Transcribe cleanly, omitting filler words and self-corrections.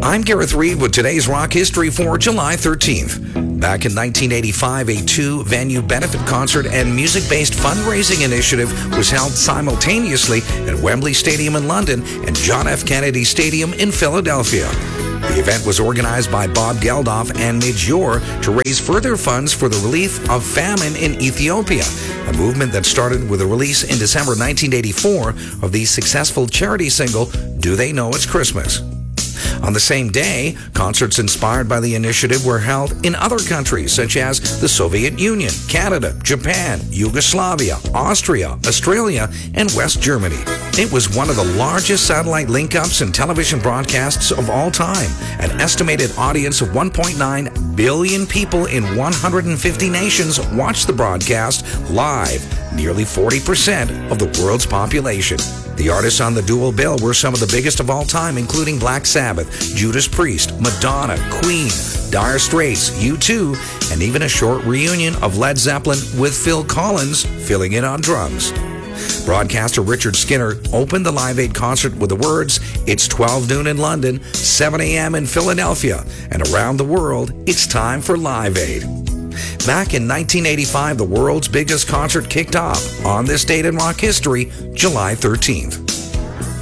I'm Gareth Reed with today's Rock History for July 13th. Back in 1985, a two-venue benefit concert and music-based fundraising initiative was held simultaneously at Wembley Stadium in London and John F. Kennedy Stadium in Philadelphia. The event was organized by Bob Geldof and Midge Ure to raise further funds for the relief of famine in Ethiopia, a movement that started with the release in December 1984 of the successful charity single, Do They Know It's Christmas? On the same day, concerts inspired by the initiative were held in other countries such as the Soviet Union, Canada, Japan, Yugoslavia, Austria, Australia, and West Germany. It was one of the largest satellite link-ups and television broadcasts of all time. An estimated audience of 1.9 billion people in 150 nations watched the broadcast live, nearly 40% of the world's population. The artists on the dual bill were some of the biggest of all time, including Black Sabbath, Judas Priest, Madonna, Queen, Dire Straits, U2, and even a short reunion of Led Zeppelin with Phil Collins filling in on drums. Broadcaster Richard Skinner opened the Live Aid concert with the words, "It's 12 noon in London, 7 a.m. in Philadelphia, and around the world, it's time for Live Aid." Back in 1985, the world's biggest concert kicked off on this date in rock history, July 13th.